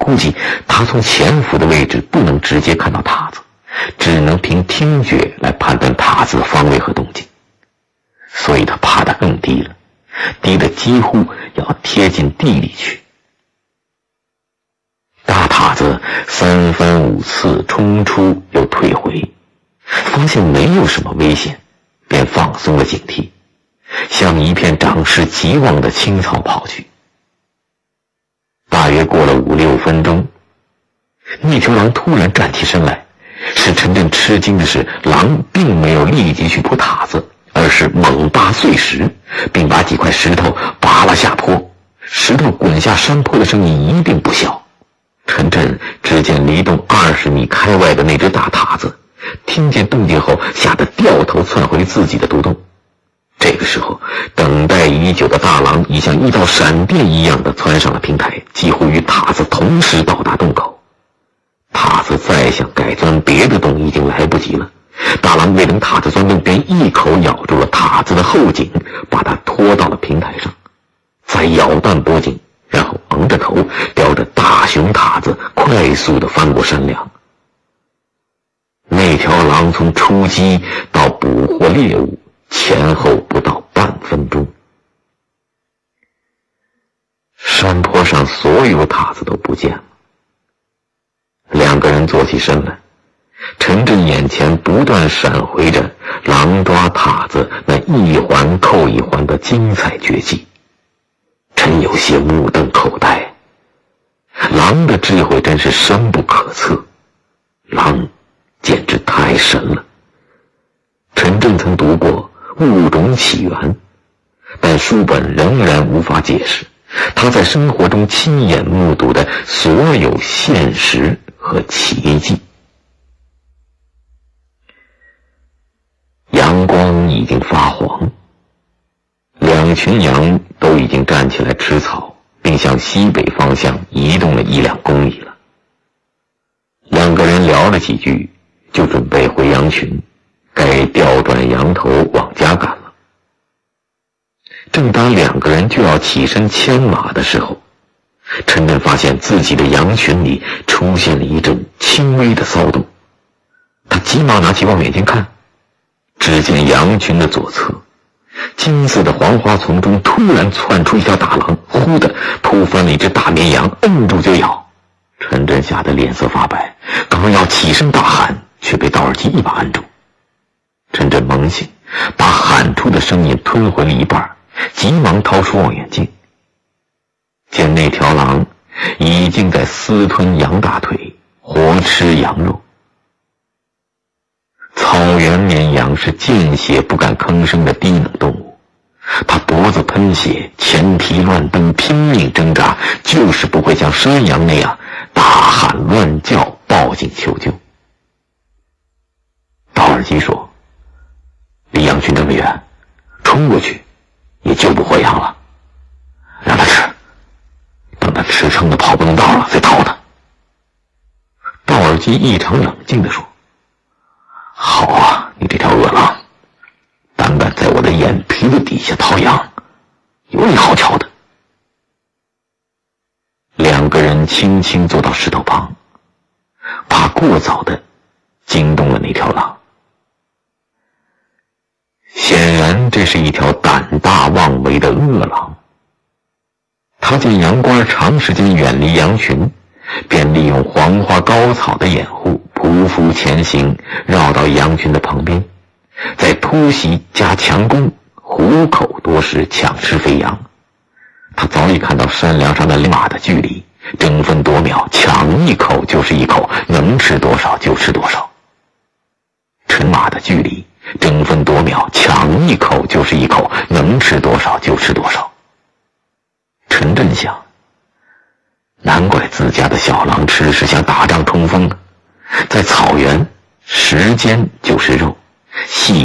估计他从潜伏的位置不能直接看到塔子，只能凭听觉来判断塔子的方位和动静，所以他爬得更低了，低得几乎要贴近地里去。大塔子3番5次冲出又退回，发现没有什么危险，便放松了警惕，向一片长势极旺的青草跑去。大约过了5、6分钟，那条狼突然站起身来。使陈震吃惊的是，狼并没有立即去扑塔子，而是猛扒碎石，并把几块石头拔了下坡。石头滚下山坡的声音一定不小。陈震只见离洞20米开外的那只大塔子，听见动静后吓得掉头窜回自己的独洞。这个时候，等待已久的大狼已像一道闪电一样的窜上了平台，几乎与塔子同时到达洞口。塔子再想改钻别的洞已经来不及了，大狼未等塔子钻洞，便一口咬住了塔子的后颈，把它拖到了平台上，再咬断脖颈，然后昂着头叼着大熊塔子快速地翻过山梁。那条狼从出击到捕获猎物前后不到半分钟。山坡上所有塔子都不见了。2个人坐起身来，陈震眼前不断闪回着狼抓塔子那一环扣一环的精彩绝技，真有些目瞪口呆。狼的智慧真是深不可测，狼简直太神了。陈震曾读过《物种起源》，但书本仍然无法解释他在生活中亲眼目睹的所有现实和奇迹。阳光已经发黄，2群羊都已经站起来吃草，并向西北方向移动了1、2公里了。2个人聊了几句，就准备回羊群，该调转羊头往家赶了。正当2个人就要起身牵马的时候，陈震发现自己的羊群里出现了一阵轻微的骚动。他急忙拿起望远镜看，只见羊群的左侧金色的黄花丛中突然窜出一条大狼，忽地扑翻了一只大绵羊，摁住就咬。陈震吓得脸色发白，刚要起身大喊，却被道尔基一把按住。陈震猛醒，把喊出的声音吞回了一半，急忙掏出望远镜，见那条狼已经在私吞羊大腿，活吃羊肉。草原绵羊是见血不敢吭声的低能动物，它脖子喷血，前蹄乱蹬，拼命挣扎，就是不会像山羊那样大喊乱叫，报警求救。道尔基说，离羊群这么远，冲过去也救不活羊了，让它吃，等它吃撑的跑不动道了再逃它。道尔基异常冷静地说，好啊，你这条恶狼，胆敢在我的眼皮子底下掏羊，有你好瞧的。2个人轻轻坐到石头旁，怕过早的惊动了那条狼。显然这是一条胆大妄为的恶狼。他见羊倌长时间远离羊群，便利用黄花高草的掩护，匍匐前行，绕到羊群的旁边，再突袭加强攻，虎口夺食，抢吃肥羊。他早已看到山梁上的马的距离，争分夺秒，抢一口就是一口，能吃多少就吃多少。陈马的距离，争分夺秒，抢一口就是一口，能吃多少就吃多少。陈震想，难怪自家的小狼吃是像打仗冲锋，在草原时间就是肉，细